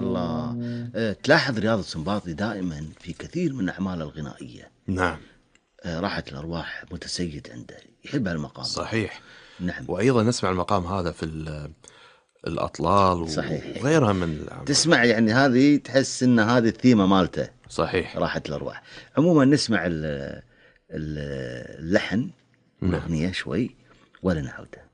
الله. تلاحظ رياض السنباطي دائما في كثير من أعماله الغنائية. نعم. راحة الأرواح متسيد عنده، يحب هالمقام. صحيح. نعم. وأيضا نسمع المقام هذا في الأطلال صحيح. وغيرها من الأعمال. تسمع يعني هذه تحس إن هذه الثيمة مالته. صحيح. راحة الأرواح. عموما نسمع اللحن الأغنية شوي ولا نعوده.